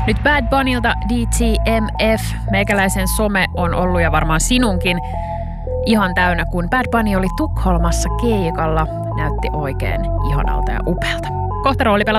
Nyt Bad Bunnylta DTMF. Meikäläisen some on ollut ja varmaan sinunkin ihan täynnä, kun Bad Bunny oli Tukholmassa keikalla. Näytti oikein ihanalta ja upealta. Kohta roolipelataan